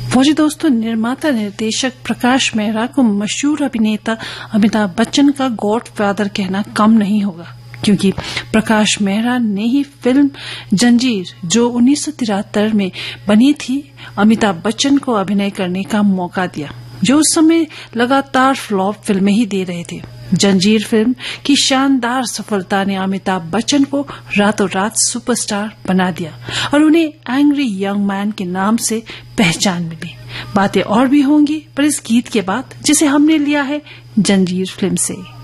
फौजी दोस्तों, निर्माता निर्देशक प्रकाश मेहरा को मशहूर अभिनेता अमिताभ बच्चन का गॉडफादर कहना कम नहीं होगा, क्योंकि प्रकाश मेहरा ने ही फिल्म जंजीर, जो 1973 में बनी थी, अमिताभ बच्चन को अभिनय करने का मौका दिया, जो उस समय लगातार फ्लॉप फिल्में ही दे रहे थे। जंजीर फिल्म की शानदार सफलता ने अमिताभ बच्चन को रातों रात सुपरस्टार बना दिया और उन्हें एंग्री यंग मैन के नाम से पहचान मिली। बातें और भी होंगी पर इस गीत के बाद, जिसे हमने लिया है जंजीर फिल्म से।